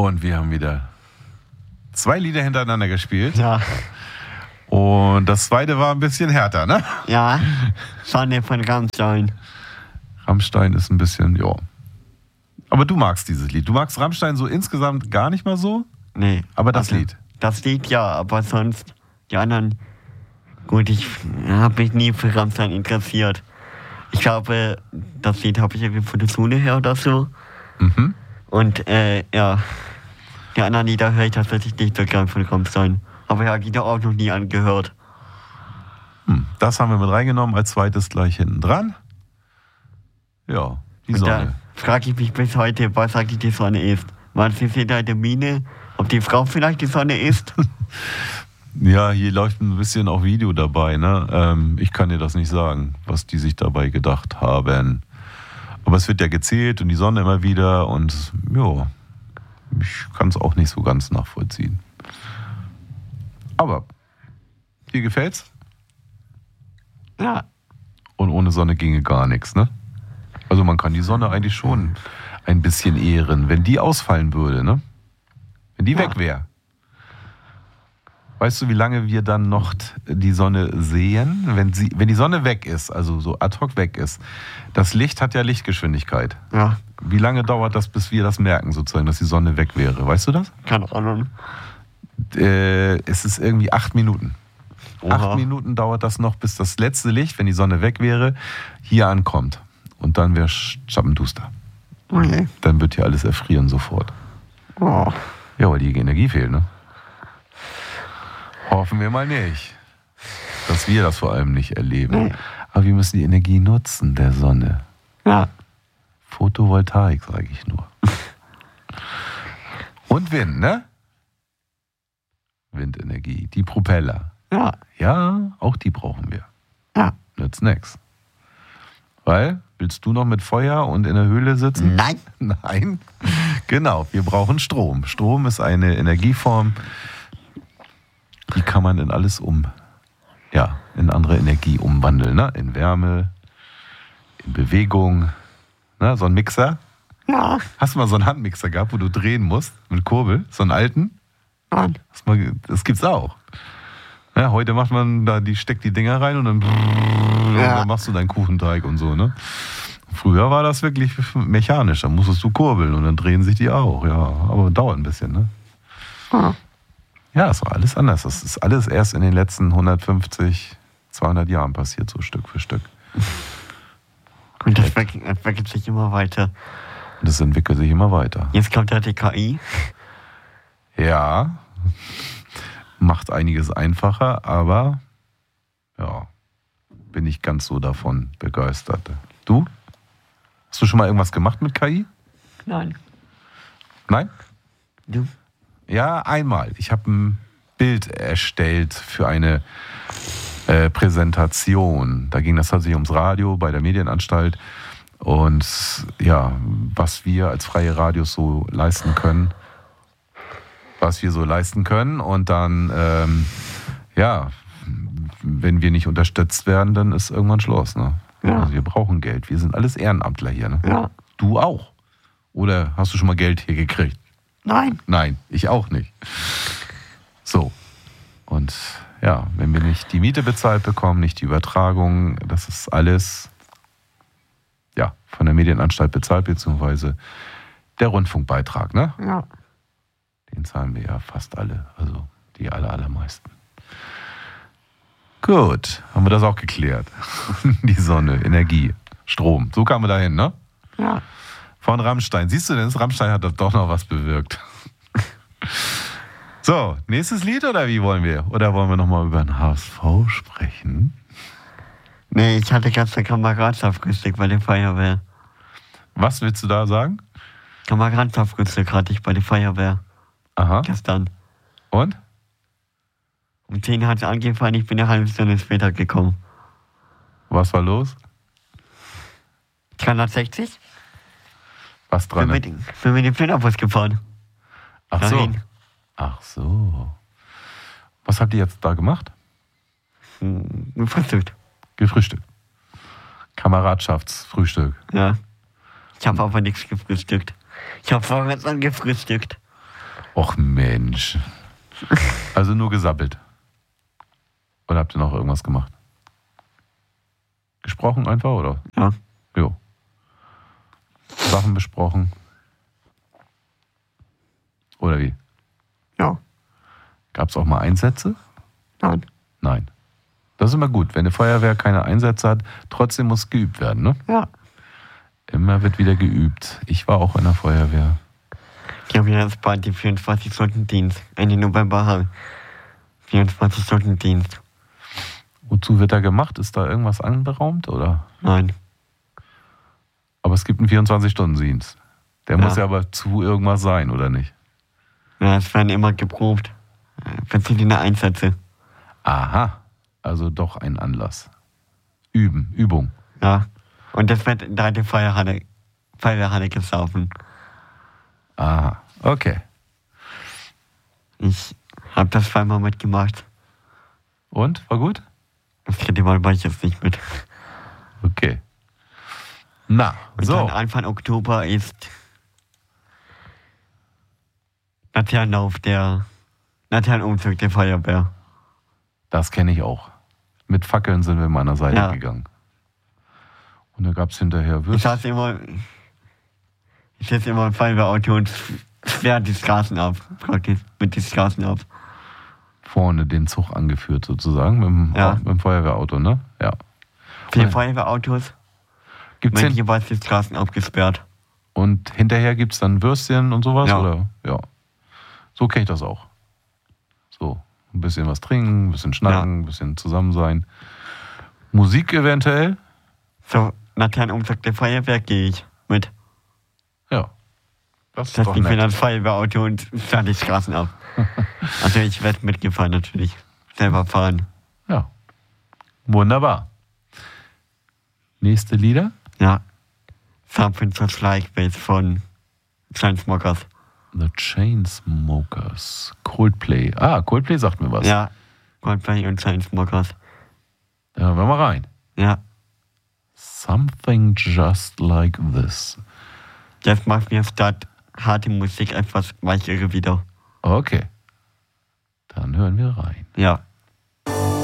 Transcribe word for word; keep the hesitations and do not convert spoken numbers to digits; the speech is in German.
Und wir haben wieder zwei Lieder hintereinander gespielt. Ja. Und das zweite war ein bisschen härter, ne? Ja, Sonne von Rammstein. Rammstein ist ein bisschen, ja. Aber du magst dieses Lied. Du magst Rammstein so insgesamt gar nicht mal so? Nee. Aber das also, Lied? Das Lied ja, aber sonst die anderen... Gut, ich habe mich nie für Rammstein interessiert. Ich glaube, das Lied habe ich irgendwie von der Schule her oder so. Mhm. Und äh, ja, die anderen Lieder höre ich tatsächlich nicht so gern von Rammstein. Aber ja, die auch noch nie angehört. Hm, das haben wir mit reingenommen, als zweites gleich hinten dran. Ja, die Und Sonne. da frage ich mich bis heute, was eigentlich die Sonne ist. Man sieht hinter der Mine, ob die Frau vielleicht die Sonne ist. Ja, hier läuft ein bisschen auch Video dabei, ne? Ähm, ich kann dir das nicht sagen, was die sich dabei gedacht haben. Aber es wird ja gezählt und die Sonne immer wieder und ja, ich kann es auch nicht so ganz nachvollziehen. Aber dir gefällt's? Ja. Und ohne Sonne ginge gar nichts, ne? Also man kann die Sonne eigentlich schon ein bisschen ehren, wenn die ausfallen würde, ne? Wenn die ja. weg wäre. Weißt du, wie lange wir dann noch die Sonne sehen? Wenn, sie, wenn die Sonne weg ist, also so ad hoc weg ist, das Licht hat ja Lichtgeschwindigkeit. Ja. Wie lange dauert das, bis wir das merken, sozusagen, dass die Sonne weg wäre? Weißt du das? Keine Ahnung. Äh, es ist irgendwie acht Minuten. Oha. Acht Minuten dauert das noch, bis das letzte Licht, wenn die Sonne weg wäre, hier ankommt. Und dann wäre Schappenduster. Okay. Dann wird hier alles erfrieren sofort. Oh. Ja, weil die Energie fehlt, ne? Hoffen wir mal nicht. Dass wir das vor allem nicht erleben. Nee. Aber wir müssen die Energie nutzen, der Sonne. Ja. Photovoltaik, sage ich nur. Und Wind, ne? Windenergie, die Propeller. Ja. Ja, auch die brauchen wir. Ja. Nützt nix. Weil, willst du noch mit Feuer und in der Höhle sitzen? Nein. Nein. Genau, wir brauchen Strom. Strom ist eine Energieform, die kann man in alles um, ja, in andere Energie umwandeln, ne? In Wärme, in Bewegung, ne? So ein Mixer. Ja. Hast du mal so einen Handmixer gehabt, wo du drehen musst mit Kurbel, so einen alten? Nein. Das, mal, das gibt's auch. Ja, heute macht man da, die steckt die Dinger rein und dann, und ja. dann machst du deinen Kuchenteig und so, ne? Früher war das wirklich mechanisch, da musstest du kurbeln und dann drehen sich die auch, ja, aber dauert ein bisschen, ne? Ja. Ja, es war alles anders. Das ist alles erst in den letzten hundertfünfzig, zweihundert Jahren passiert, so Stück für Stück. Und das entwickelt sich immer weiter. Und das entwickelt sich immer weiter. Jetzt kommt ja die K I. Ja, macht einiges einfacher, aber ja, bin ich ganz so davon begeistert. Du? Hast du schon mal irgendwas gemacht mit K I? Nein. Nein? Du? Ja, einmal. Ich habe ein Bild erstellt für eine äh, Präsentation. Da ging das tatsächlich ums Radio bei der Medienanstalt. Und ja, was wir als freie Radios so leisten können. Was wir so leisten können. Und dann, ähm, ja, wenn wir nicht unterstützt werden, dann ist irgendwann Schluss. Ne? Ja. Also wir brauchen Geld. Wir sind alles Ehrenamtler hier. Ne? Ja. Du auch. Oder hast du schon mal Geld hier gekriegt? Nein. Nein, ich auch nicht. So. Und ja, wenn wir nicht die Miete bezahlt bekommen, nicht die Übertragung, das ist alles ja, von der Medienanstalt bezahlt, beziehungsweise der Rundfunkbeitrag, ne? Ja. Den zahlen wir ja fast alle, also die aller, allermeisten. Gut, haben wir das auch geklärt. Die Sonne, Energie, Strom, so kamen wir dahin, ne? Ja. Von Rammstein. Siehst du denn, das Rammstein hat doch noch was bewirkt. So, nächstes Lied oder wie wollen wir? Oder wollen wir nochmal über den H S V sprechen? Nee, ich hatte gestern Kameradschaftfrühstück bei der Feuerwehr. Was willst du da sagen? Kameradschaftfrühstück hatte ich bei der Feuerwehr. Aha. Gestern. Und? Um zehn hat es angefangen, ich bin eine halbe Stunde später gekommen. Was war los? dreihundertsechzig? Was dran? Bin mit, bin mit dem Flitterbus gefahren. Ach so. Dahin. Ach so. Was habt ihr jetzt da gemacht? Hm, gefrühstückt. Gefrühstückt. Kameradschaftsfrühstück. Ja. Ich habe aber nichts gefrühstückt. Ich habe vorgestern gefrühstückt. Och Mensch. Also nur gesappelt. Oder habt ihr noch irgendwas gemacht? Gesprochen einfach, oder? Ja. Jo. Sachen besprochen. Oder wie? Ja. Gab es auch mal Einsätze? Nein. Nein. Das ist immer gut, wenn eine Feuerwehr keine Einsätze hat. Trotzdem muss geübt werden, ne? Ja. Immer wird wieder geübt. Ich war auch in der Feuerwehr. Ich habe jetzt bald die vierundzwanzig-Stunden-Dienst. Ende November haben vierundzwanzig-Stunden-Dienst. Wozu wird da gemacht? Ist da irgendwas anberaumt, oder? Nein. Aber es gibt einen vierundzwanzig-Stunden-Dienst. Der Ja. muss ja aber zu irgendwas sein, oder nicht? Ja, es werden immer geprobt. Verschiedene Einsätze. Aha. Also doch ein Anlass. Üben, Übung. Ja. Und das wird in der Feuerhalle, Feuerhalle gesaufen. Aha. Okay. Ich habe das zweimal mitgemacht. Und? War gut? Das dritte Mal war ich jetzt nicht mit. Okay. Na, Und so. dann Anfang Oktober ist Laternenlauf der Laternenumzug der Feuerwehr. Das kenne ich auch. Mit Fackeln sind wir meiner Seite Ja. gegangen. Und da gab es hinterher Ich Würstchen. saß immer, ich sitze immer im Feuerwehrauto und sperre die Straßen ab. Praktisch mit den Straßen ab. Vorne den Zug angeführt sozusagen mit dem, Ja. mit dem Feuerwehrauto, ne? Ja. Vier Ja. Feuerwehrautos Gibt's werden hin jeweils die Straßen abgesperrt. und hinterher gibt es dann Würstchen und sowas? Ja. Oder? Ja. So kenne ich das auch. So, ein bisschen was trinken, ein bisschen schnacken, ein bisschen zusammen sein. Musik eventuell? So, Laternenumzug der Feuerwehr gehe ich mit. Ja. Das ist Das doch heißt, ich bin nett. das Feuerwehrauto und sperre die Straßen ab. Also ich werde mitgefahren natürlich. Selber fahren. Ja. Wunderbar. Nächste Lieder? Ja. Something Just Like This von Chainsmokers. The Chainsmokers. Coldplay. Ah, Coldplay sagt mir was. Ja. Coldplay und Chainsmokers. Da hören wir mal rein. Ja. Something Just Like This. Das macht mir statt harte Musik etwas weichere wieder. Okay. Dann hören wir rein. Ja.